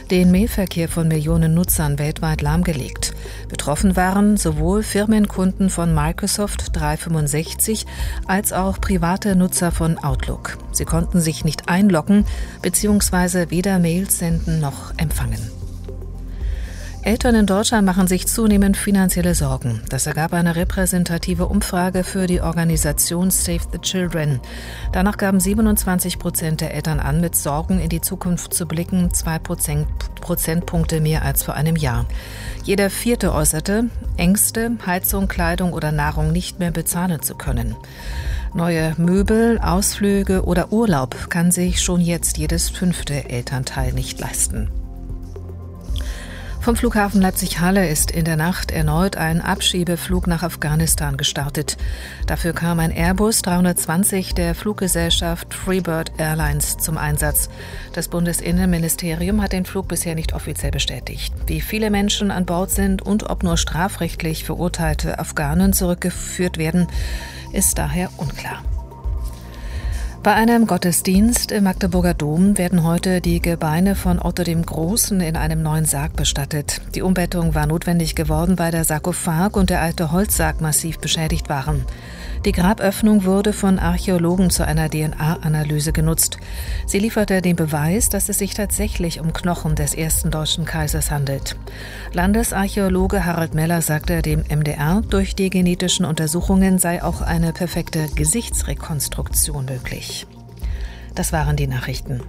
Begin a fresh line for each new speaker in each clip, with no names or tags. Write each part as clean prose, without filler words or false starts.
den Mailverkehr von Millionen Nutzern weltweit lahmgelegt. Betroffen waren sowohl Firmenkunden von Microsoft 365 als auch private Nutzer von Outlook. Sie konnten sich nicht einloggen bzw. weder Mails senden noch empfangen. Eltern in Deutschland machen sich zunehmend finanzielle Sorgen. Das ergab eine repräsentative Umfrage für die Organisation Save the Children. Danach gaben 27% der Eltern an, mit Sorgen in die Zukunft zu blicken, 2 Prozentpunkte mehr als vor einem Jahr. Jeder Vierte äußerte, Ängste, Heizung, Kleidung oder Nahrung nicht mehr bezahlen zu können. Neue Möbel, Ausflüge oder Urlaub kann sich schon jetzt jedes 5. Elternteil nicht leisten. Vom Flughafen Leipzig-Halle ist in der Nacht erneut ein Abschiebeflug nach Afghanistan gestartet. Dafür kam ein Airbus 320 der Fluggesellschaft Freebird Airlines zum Einsatz. Das Bundesinnenministerium hat den Flug bisher nicht offiziell bestätigt. Wie viele Menschen an Bord sind und ob nur strafrechtlich verurteilte Afghanen zurückgeführt werden, ist daher unklar. Bei einem Gottesdienst im Magdeburger Dom werden heute die Gebeine von Otto dem Großen in einem neuen Sarg bestattet. Die Umbettung war notwendig geworden, weil der Sarkophag und der alte Holzsarg massiv beschädigt waren. Die Graböffnung wurde von Archäologen zu einer DNA-Analyse genutzt. Sie lieferte den Beweis, dass es sich tatsächlich um Knochen des ersten deutschen Kaisers handelt. Landesarchäologe Harald Meller sagte dem MDR, durch die genetischen Untersuchungen sei auch eine perfekte Gesichtsrekonstruktion möglich. Das waren die Nachrichten.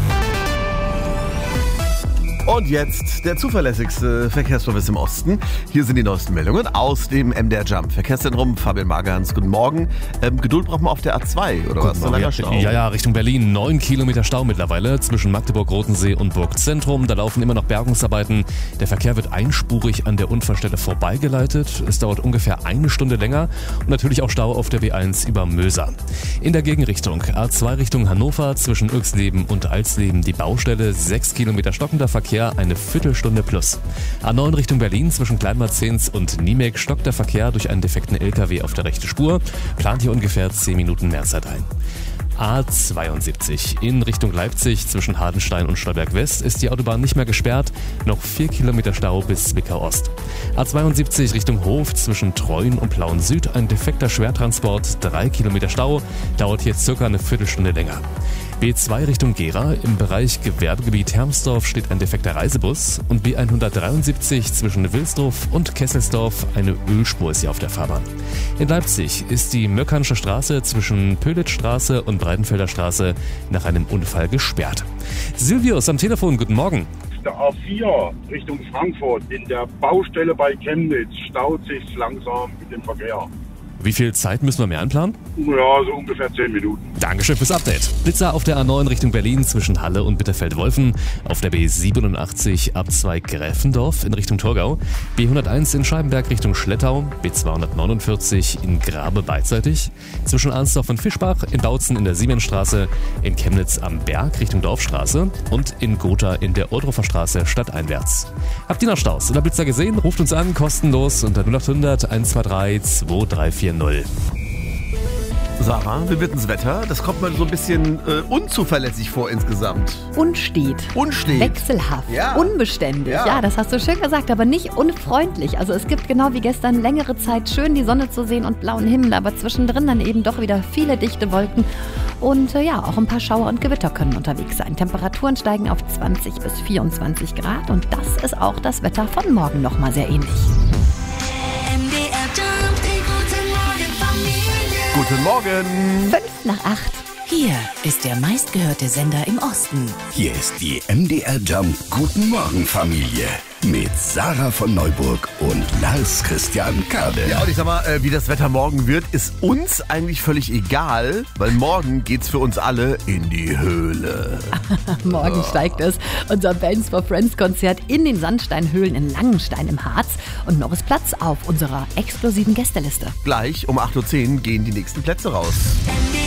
Und jetzt der zuverlässigste Verkehrsservice im Osten. Hier sind die neuesten Meldungen aus dem MDR Jump Verkehrszentrum. Fabian Magerhans, guten Morgen. Geduld braucht man auf der A2, oder was?
Langer Stau? Ja, Richtung Berlin. 9 Kilometer Stau mittlerweile zwischen Magdeburg-Rotensee und Burgzentrum. Da laufen immer noch Bergungsarbeiten. Der Verkehr wird einspurig an der Unfallstelle vorbeigeleitet. Es dauert ungefähr 1 Stunde länger. Und natürlich auch Stau auf der B1 über Möser. In der Gegenrichtung A2 Richtung Hannover zwischen Uexleben und Alsleben die Baustelle. 6 Kilometer stockender Verkehr. Eine Viertelstunde plus. A9 Richtung Berlin zwischen Kleinmarzens und Niemek stockt der Verkehr durch einen defekten LKW auf der rechten Spur. Plant hier ungefähr 10 Minuten mehr Zeit ein. A72 in Richtung Leipzig zwischen Hardenstein und Stolberg West ist die Autobahn nicht mehr gesperrt. Noch 4 Kilometer Stau bis Zwickau Ost. A72 Richtung Hof zwischen Treuen und Plauen Süd ein defekter Schwertransport. 3 Kilometer Stau. Dauert hier circa eine Viertelstunde länger. B2 Richtung Gera, im Bereich Gewerbegebiet Hermsdorf steht ein defekter Reisebus und B173 zwischen Wilsdorf und Kesselsdorf, eine Ölspur ist hier auf der Fahrbahn. In Leipzig ist die Möckernsche Straße zwischen Pölitzstraße und Breitenfelder Straße nach einem Unfall gesperrt. Silvius am Telefon, guten Morgen.
Der A4 Richtung Frankfurt in der Baustelle bei Chemnitz staut sich langsam mit dem Verkehr.
Wie viel Zeit müssen wir mehr einplanen?
Ja, so ungefähr 10 Minuten.
Dankeschön fürs Update. Blitzer auf der A9 Richtung Berlin zwischen Halle und Bitterfeld-Wolfen. Auf der B87 Abzweig Gräfendorf in Richtung Torgau. B101 in Scheibenberg Richtung Schlettau. B249 in Grabe beidseitig. Zwischen Arnsdorf und Fischbach. In Bautzen in der Siemensstraße. In Chemnitz am Berg Richtung Dorfstraße. Und in Gotha in der Ohrdorfer Straße stadteinwärts. Habt ihr noch Staus oder Blitzer gesehen? Ruft uns an, kostenlos unter 0800 123 2340.
Sarah, wie wird das Wetter? Das kommt mir so ein bisschen unzuverlässig vor insgesamt.
Unstet. Wechselhaft.
Ja.
Unbeständig. Ja, das hast du schön gesagt, aber nicht unfreundlich. Also es gibt genau wie gestern längere Zeit schön die Sonne zu sehen und blauen Himmel, aber zwischendrin dann eben doch wieder viele dichte Wolken. Und auch ein paar Schauer und Gewitter können unterwegs sein. Temperaturen steigen auf 20 bis 24 Grad und das ist auch das Wetter von morgen nochmal sehr ähnlich.
Guten Morgen.
7:55.
Hier ist der meistgehörte Sender im Osten.
Hier ist die MDR Jump Guten Morgen Familie mit Sarah von Neuburg und Lars Christian Kade.
Ja, und ich sag mal, wie das Wetter morgen wird, ist uns eigentlich völlig egal, weil morgen geht's für uns alle in die Höhle.
Morgen steigt es. Unser Bands for Friends Konzert in den Sandsteinhöhlen in Langenstein im Harz. Und noch ist Platz auf unserer exklusiven Gästeliste.
Gleich um 8:10 Uhr gehen die nächsten Plätze raus.